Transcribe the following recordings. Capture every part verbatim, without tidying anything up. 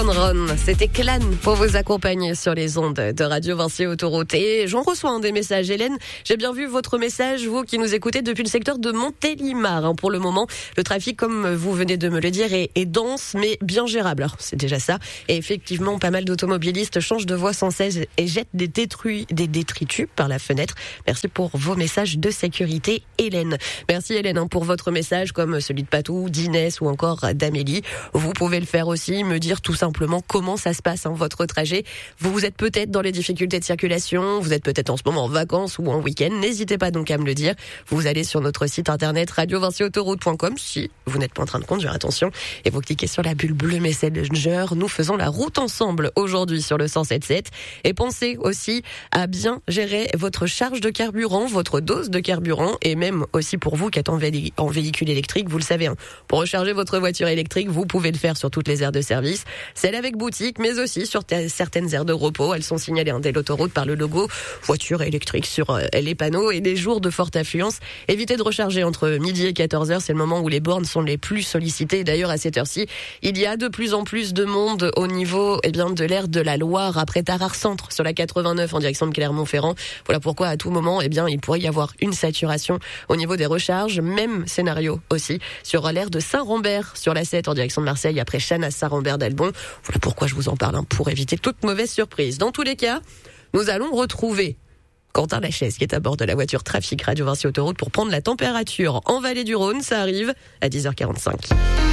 Ron, c'était Clan pour vous accompagner sur les ondes de Radio Vinci Autoroute. Et j'en reçois un des messages. Hélène, j'ai bien vu votre message, vous qui nous écoutez depuis le secteur de Montélimar. Pour le moment, le trafic, comme vous venez de me le dire, est, est dense, mais bien gérable. Alors, c'est déjà ça. Et effectivement, pas mal d'automobilistes changent de voie sans cesse et jettent des, détruits, des détritus par la fenêtre. Merci pour vos messages de sécurité, Hélène. Merci Hélène pour votre message, comme celui de Patou, d'Inès ou encore d'Amélie. Vous pouvez le faire aussi, me dire tout simplement comment ça se passe, hein, votre trajet. Vous, vous êtes peut-être dans les difficultés de circulation, vous êtes peut-être en ce moment en vacances ou en week-end. N'hésitez pas donc à me le dire. Vous allez sur notre site internet radio vinci autoroute point com si vous n'êtes pas en train de conduire, attention. Et vous cliquez sur la bulle bleue Messenger. Nous faisons la route ensemble aujourd'hui sur le cent sept sept. Et pensez aussi à bien gérer votre charge de carburant, votre dose de carburant, et même aussi pour vous qui êtes en, vé- en véhicule électrique, vous le savez, hein, pour recharger votre voiture électrique, vous pouvez le faire sur toutes les aires de service. Celle avec boutique, mais aussi sur t- certaines aires de repos. Elles sont signalées hein, dès l'autoroute par le logo voiture électrique sur euh, les panneaux. Et les jours de forte affluence, évitez de recharger entre midi et quatorze heures. C'est le moment où les bornes sont les plus sollicitées. D'ailleurs, à cette heure-ci, il y a de plus en plus de monde au niveau eh bien, de l'aire de la Loire, après Tarare Centre, sur la quatre-vingt-neuf en direction de Clermont-Ferrand. Voilà pourquoi, à tout moment, eh bien, il pourrait y avoir une saturation au niveau des recharges. Même scénario aussi sur l'aire de Saint-Rambert, sur la sept en direction de Marseille, après Chanas, Saint-Rambert d'Albon. Voilà pourquoi je vous en parle, hein, pour éviter toute mauvaise surprise. Dans tous les cas, nous allons retrouver Quentin Lachaise qui est à bord de la voiture Trafic Radio Vinci Autoroute pour prendre la température en Vallée du Rhône. Ça arrive à dix heures quarante-cinq.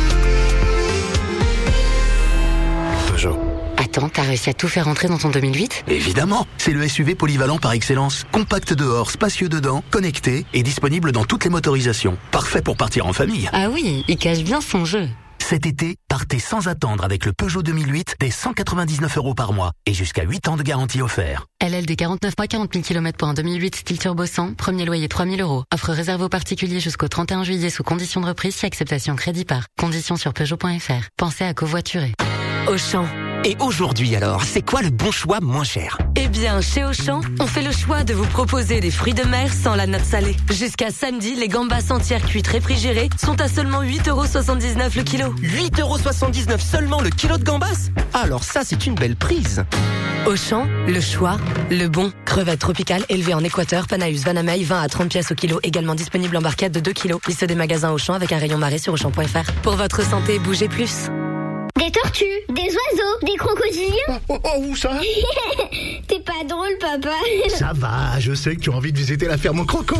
Peugeot. Attends, t'as réussi à tout faire entrer dans ton deux mille huit ? Évidemment, c'est le S U V polyvalent par excellence. Compact dehors, spacieux dedans, connecté et disponible dans toutes les motorisations. Parfait pour partir en famille. Ah oui, il cache bien son jeu. Cet été, partez sans attendre avec le Peugeot deux mille huit dès cent quatre-vingt-dix-neuf euros par mois et jusqu'à huit ans de garantie offert. L L D quarante-neuf mois, quarante mille kilomètres pour un deux mille huit style turbo cent, premier loyer trois mille euros. Offre réservée aux particuliers jusqu'au trente et un juillet sous conditions de reprise si acceptation crédit par. Conditions sur Peugeot point F R. Pensez à covoiturer. Auchan. Et aujourd'hui alors, c'est quoi le bon choix moins cher ? Eh bien, chez Auchan, on fait le choix de vous proposer des fruits de mer sans la note salée. Jusqu'à samedi, les gambas entières cuites réfrigérées sont à seulement huit euros soixante-dix-neuf le kilo. huit euros soixante-dix-neuf seulement le kilo de gambas ? Alors ça, c'est une belle prise. Auchan, le choix, le bon. Crevettes tropicales élevées en Équateur, Panaeus Vanamei, vingt à trente pièces au kilo, également disponible en barquette de deux kilos. Liste des magasins Auchan avec un rayon marée sur auchan point F R. Pour votre santé, bougez plus. Des tortues, des oiseaux, des crocodiliens. Oh, oh, oh, où ça ? T'es pas drôle, papa. Ça va, je sais que tu as envie de visiter la ferme au croco.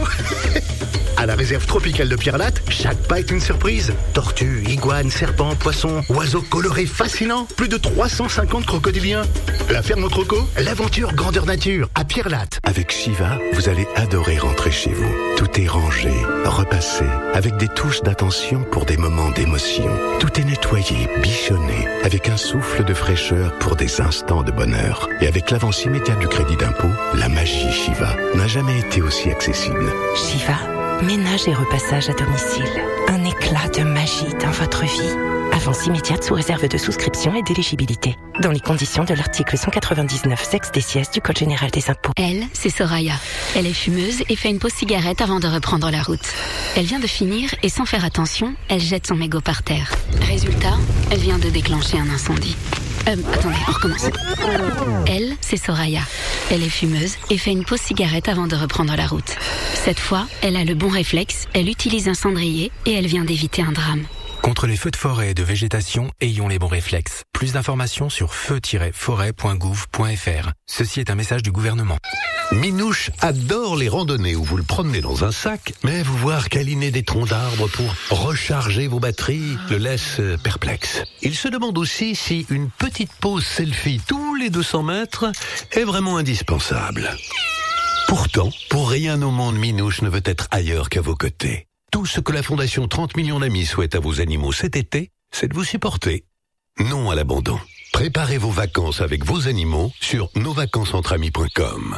À la réserve tropicale de Pierre-Latte, chaque pas est une surprise. Tortues, iguanes, serpents, poissons, oiseaux colorés fascinants. Plus de trois cent cinquante crocodiliens. La ferme au croco, l'aventure grandeur nature à Pierre-Latte. Avec Shiva, vous allez adorer rentrer chez vous. Tout est rangé, repassé, avec des touches d'attention pour des moments d'émotion. Tout est nettoyé, bichonné, avec un souffle de fraîcheur pour des instants de bonheur. Et avec l'avance immédiate du crédit d'impôt, la magie Shiva n'a jamais été aussi accessible. Shiva, ménage et repassage à domicile. Un éclat de magie dans votre vie. Avance immédiate sous réserve de souscription et d'éligibilité. Dans les conditions de l'article cent quatre-vingt-dix-neuf sexe D C S du Code général des impôts. Elle, c'est Soraya. Elle est fumeuse et fait une pause cigarette avant de reprendre la route. Elle vient de finir et sans faire attention, elle jette son mégot par terre. Résultat, elle vient de déclencher un incendie. Euh, attendez, on recommence. Elle, c'est Soraya. Elle est fumeuse et fait une pause cigarette avant de reprendre la route. Cette fois, elle a le bon réflexe, elle utilise un cendrier et elle vient d'éviter un drame. Contre les feux de forêt et de végétation, ayons les bons réflexes. Plus d'informations sur feu tiret forêt point gouv point F R. Ceci est un message du gouvernement. Minouche adore les randonnées où vous le promenez dans un sac, mais vous voir câliner des troncs d'arbres pour recharger vos batteries le laisse perplexe. Il se demande aussi si une petite pause selfie tous les deux cents mètres est vraiment indispensable. Pourtant, pour rien au monde, Minouche ne veut être ailleurs qu'à vos côtés. Tout ce que la Fondation trente millions d'amis souhaite à vos animaux cet été, c'est de vous supporter. Non à l'abandon. Préparez vos vacances avec vos animaux sur nos vacances entre amis point com.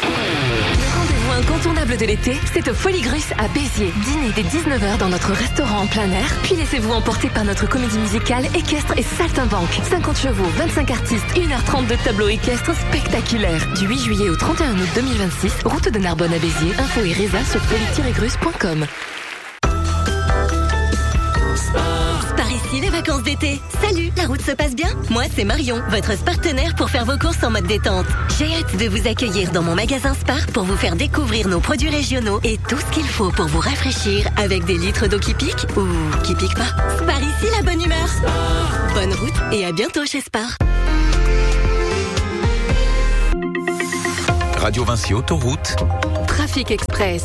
Le rendez-vous incontournable de l'été, c'est au Foligrus à Béziers. Dînez dès dix-neuf heures dans notre restaurant en plein air, puis laissez-vous emporter par notre comédie musicale équestre et saltimbanque. cinquante chevaux, vingt-cinq artistes, une heure trente de tableaux équestres spectaculaires. Du huit juillet au trente et un août deux mille vingt-six, route de Narbonne à Béziers. Info et résa sur folie tiret grus point com. Par ici, les vacances d'été été. Salut, la route se passe bien? Moi, c'est Marion, votre partenaire pour faire vos courses en mode détente. J'ai hâte de vous accueillir dans mon magasin Spar pour vous faire découvrir nos produits régionaux et tout ce qu'il faut pour vous rafraîchir avec des litres d'eau qui piquent ou qui piquent pas. Spar ici, la bonne humeur. Spar. Bonne route et à bientôt chez Spar. Radio Vinci Autoroute. Trafic Express.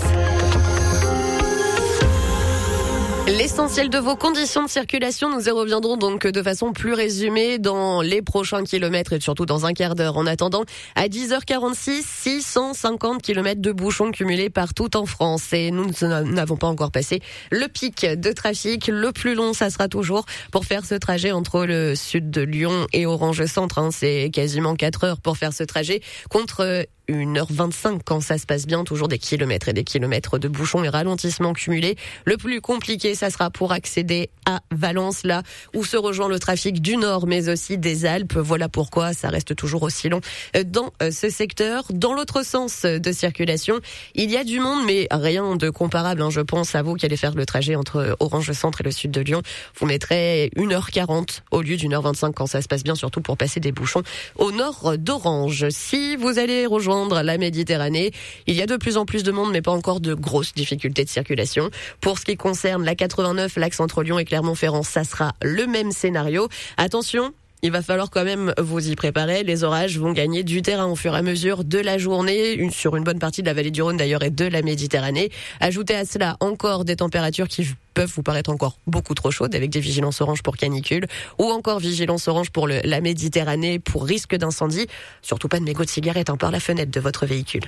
L'essentiel de vos conditions de circulation, nous y reviendrons donc de façon plus résumée dans les prochains kilomètres et surtout dans un quart d'heure. En attendant, à dix heures quarante-six, six cent cinquante kilomètres de bouchons cumulés partout en France. Et nous n'avons pas encore passé le pic de trafic. Le plus long, ça sera toujours pour faire ce trajet entre le sud de Lyon et Orange Centre. Hein. C'est quasiment quatre heures pour faire ce trajet contre une heure vingt-cinq quand ça se passe bien, toujours des kilomètres et des kilomètres de bouchons et ralentissements cumulés. Le plus compliqué, ça sera pour accéder à Valence, là où se rejoint le trafic du Nord, mais aussi des Alpes. Voilà pourquoi ça reste toujours aussi long dans ce secteur. Dans l'autre sens de circulation, il y a du monde, mais rien de comparable. Hein. Je pense à vous qui allez faire le trajet entre Orange Centre et le sud de Lyon. Vous mettrez une heure quarante au lieu d'une heure vingt-cinq quand ça se passe bien, surtout pour passer des bouchons au nord d'Orange. Si vous allez rejoindre la Méditerranée, il y a de plus en plus de monde, mais pas encore de grosses difficultés de circulation. Pour ce qui concerne la quatre-vingt-neuf, l'axe entre Lyon et Clermont-Ferrand, ça sera le même scénario. Attention, il va falloir quand même vous y préparer. Les orages vont gagner du terrain au fur et à mesure de la journée, une, sur une bonne partie de la vallée du Rhône d'ailleurs et de la Méditerranée. Ajoutez à cela encore des températures qui peuvent vous paraître encore beaucoup trop chaudes avec des vigilances orange pour canicule ou encore vigilance orange pour le, la Méditerranée pour risque d'incendie. Surtout pas de mégots de cigarettes hein, par la fenêtre de votre véhicule.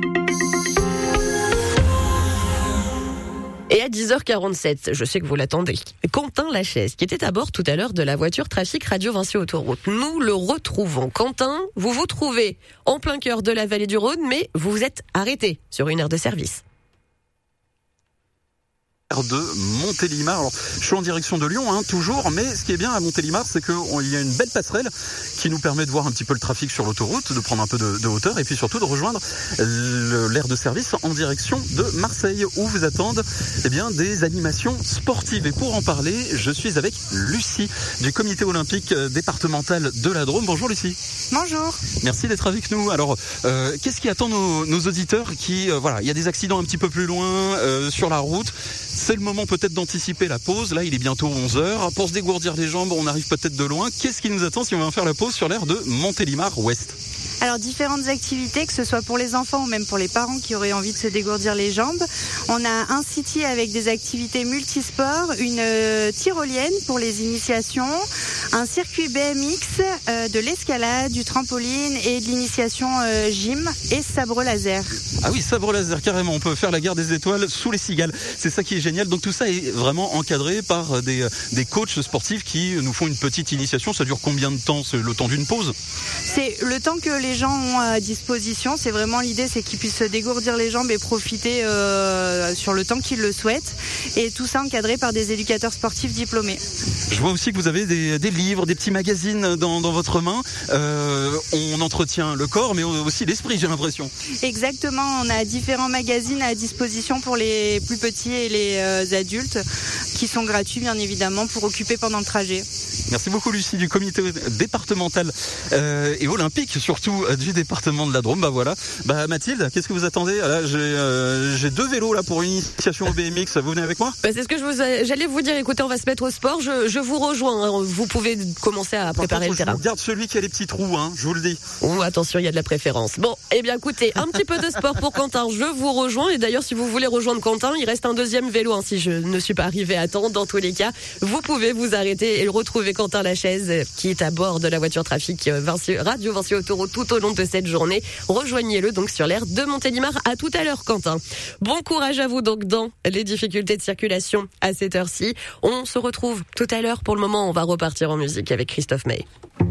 Et à dix heures quarante-sept, je sais que vous l'attendez, Quentin Lachaise, qui était à bord tout à l'heure de la voiture Trafic Radio Vinci Autoroute. Nous le retrouvons. Quentin, vous vous trouvez en plein cœur de la vallée du Rhône, mais vous vous êtes arrêté sur une aire de service. De Montélimar. Alors, je suis en direction de Lyon, hein, toujours, mais ce qui est bien à Montélimar, c'est qu'il y a une belle passerelle qui nous permet de voir un petit peu le trafic sur l'autoroute, de prendre un peu de, de hauteur et puis surtout de rejoindre l'aire de service en direction de Marseille où vous attendent eh bien, des animations sportives. Et pour en parler, je suis avec Lucie du comité olympique départemental de la Drôme. Bonjour Lucie. Bonjour. Merci d'être avec nous. Alors, euh, qu'est-ce qui attend nos, nos auditeurs qui, euh, voilà, il y a des accidents un petit peu plus loin euh, sur la route. C'est le moment peut-être d'anticiper la pause. Là, il est bientôt onze heures. Pour se dégourdir les jambes, on arrive peut-être de loin. Qu'est-ce qui nous attend si on va faire la pause sur l'aire de Montélimar Ouest ? Alors, différentes activités, que ce soit pour les enfants ou même pour les parents qui auraient envie de se dégourdir les jambes. On a un city avec des activités multisports, une euh, tyrolienne pour les initiations, un circuit B M X, euh, de l'escalade, du trampoline et de l'initiation euh, gym et sabre laser. Ah oui, sabre laser, carrément. On peut faire la guerre des étoiles sous les cigales. C'est ça qui est génial. Donc tout ça est vraiment encadré par des, des coachs sportifs qui nous font une petite initiation. Ça dure combien de temps ? C'est le temps d'une pause ? C'est le temps que les gens ont à disposition. C'est vraiment l'idée, c'est qu'ils puissent se dégourdir les jambes et profiter euh, sur le temps qu'ils le souhaitent. Et tout ça encadré par des éducateurs sportifs diplômés. Je vois aussi que vous avez des, des livres, des petits magazines dans, dans votre main. Euh, on entretient le corps, mais aussi l'esprit, j'ai l'impression. Exactement. On a différents magazines à disposition pour les plus petits et les euh, adultes, qui sont gratuits, bien évidemment, pour occuper pendant le trajet. Merci beaucoup Lucie du comité départemental euh, et olympique surtout euh, du département de la Drôme. Bah voilà. Bah Mathilde, qu'est-ce que vous attendez ? Là, j'ai, euh, j'ai deux vélos là pour une initiation au B M X. Vous venez avec moi ? Bah, c'est ce que je vous a... j'allais vous dire. Écoutez, on va se mettre au sport. Je, je vous rejoins. Vous pouvez commencer à préparer contre, le terrain. Je regarde celui qui a les petits trous, hein, je vous le dis. Oh, attention, il y a de la préférence. Bon, eh bien écoutez, un petit peu de sport pour Quentin. Je vous rejoins. Et d'ailleurs, si vous voulez rejoindre Quentin, il reste un deuxième vélo. Hein, si je ne suis pas arrivée à temps, dans tous les cas, vous pouvez vous arrêter et le retrouver Quentin Lachaise, qui est à bord de la voiture Trafic Vinci, Radio Vinci Autoroute tout au long de cette journée. Rejoignez-le donc sur l'aire de Montélimar. À tout à l'heure, Quentin. Bon courage à vous donc dans les difficultés de circulation à cette heure-ci. On se retrouve tout à l'heure. Pour le moment, on va repartir en musique avec Christophe May.